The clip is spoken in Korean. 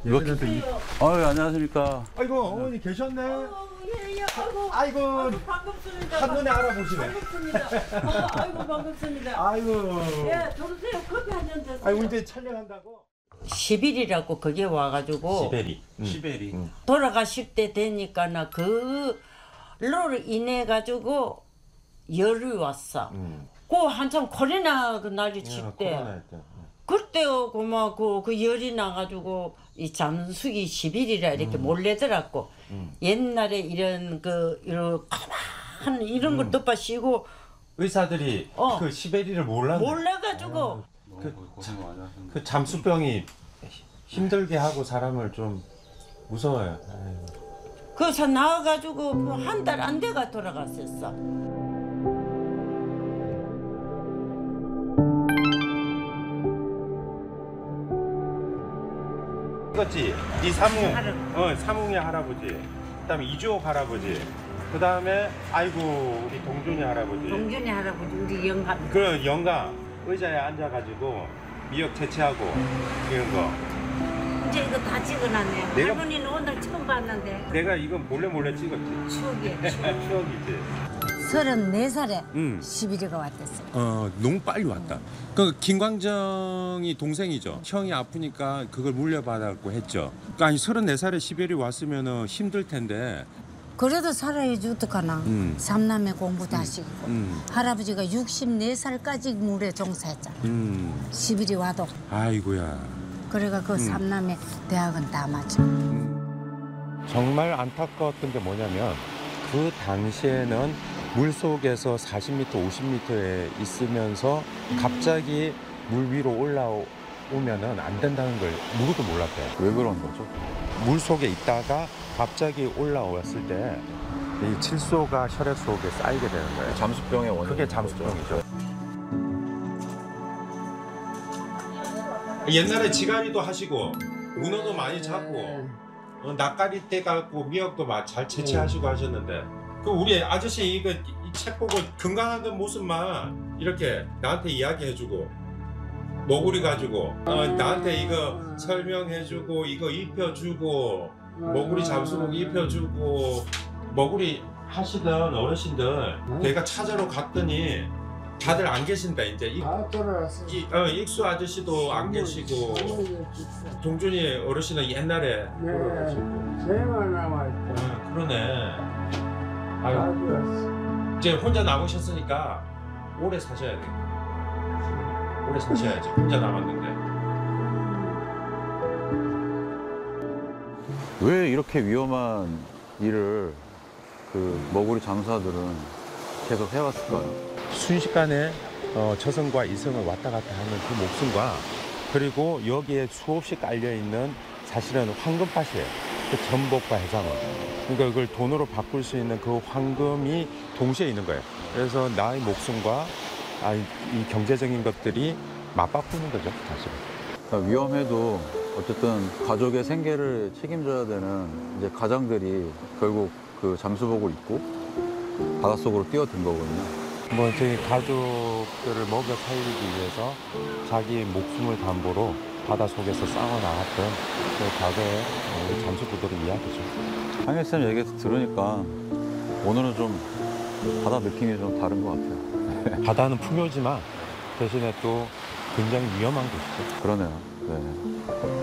아유, 안녕하십니까. 아이고 어머니 계셨네. 예. 아이고 반갑습니다. 한눈에 알아보시네. 반갑습니다. 아이고 반갑습니다. 아이고. 예, 들어오세요. 커피 한 잔 드세요. 아이고 이제 촬영한다고. 시빌이라고 그게 와가지고 시베리. 돌아가실 때 되니까나 그로 인해 가지고 열이 왔어. 그 한참 코로나 그 난리 칠 때. 그때요, 그 열이 나가지고 이 잠수기 시빌이라 이렇게 몰래더라고. 옛날에 이런 이런 가만 이런 걸 덮어씌고 의사들이 그 시베리를 몰라가지고 그 잠수병이 힘들게 하고 사람을 좀 무서워요. 그래서 나와가지고 한 달 안 돼가 돌아갔었어. 그렇지. 네 사뭉이 할아버지. 그다음에 이주옥 할아버지. 그다음에 아이고 우리 동준이 할아버지. 동준이 할아버지 우리 영감. 그 영감 의자에 앉아가지고 미역 채취하고 이런 거. 이제 이거 다 찍어놨네. 내가- 할머니는 오늘 처음 봤는데 내가 이거 몰래 찍었지. 추억이야. 추억. 추억이지. 34살에 시비리가 왔댔어요. 너무 빨리 왔다. 그 김광정이 동생이죠. 형이 아프니까 그걸 물려받았고 했죠. 그러니까 아니 34살에 시베리 왔으면은 힘들 텐데. 그래도 살아야지 어떡하나. 삼남매 공부도 하시고. 할아버지가 64살까지 물에 종사했잖아. 시비리 와도. 아이고야. 그래가 그 삼남매 대학은 다 맞아. 정말 안타까웠던 게 뭐냐면 그 당시에는 물속에서 40m, 50m에 있으면서 갑자기 물 위로 올라오면은 안 된다는 걸 누구도 몰랐대요. 왜 그런 거죠? 물속에 있다가 갑자기 올라왔을 때 이 칠소가 혈액 속에 쌓이게 되는 거예요. 잠수병의 원인. 그게 잠수병이죠. 옛날에 지가리도 하시고 문어도 많이 잡고 낯가리 떼 갖고 미역도 잘 채취하시고 하셨는데 그 우리 아저씨 이 책 보고 건강한 모습만 이렇게 나한테 이야기해주고 먹구리 가지고 나한테 이거 설명해주고 이거 입혀주고 먹구리 잠수복 입혀주고 먹구리 하시던 어르신들 내가 찾아러 갔더니 다들 안 계신다 이제. 돌아왔어. 익수 아저씨도 안 계시고 동준이 어르신은 옛날에 돌아가시고. 제만 남아있다. 그러네. 다 아유, 죽었어. 이제 혼자 남으셨으니까 오래 사셔야 돼. 오래 사셔야지. 혼자 남았는데. 왜 이렇게 위험한 일을 그 머구리 장사들은 계속 해왔을까요? 순식간에 저승과 이승을 왔다 갔다 하는 그 목숨과 그리고 여기에 수없이 깔려있는 사실은 황금밭이에요. 그 전복과 해산물. 그러니까 이걸 돈으로 바꿀 수 있는 그 황금이 동시에 있는 거예요. 그래서 나의 목숨과 이 경제적인 것들이 맞바꾸는 거죠, 사실은. 그러니까 위험해도 어쨌든 가족의 생계를 책임져야 되는 이제 가장들이 결국 그 잠수복을 입고 바닷속으로 뛰어든 거거든요. 뭐 저희 가족들을 먹여 살리기 위해서 자기 목숨을 담보로 바닷속에서 싸워 나갔던 그 과거의 우리 잠수부들의 이야기죠. 황혜쌤 얘기 들으니까 오늘은 좀 바다 느낌이 좀 다른 것 같아요. 바다는 풍요지만 대신에 또 굉장히 위험한 곳이죠. 그러네요. 네.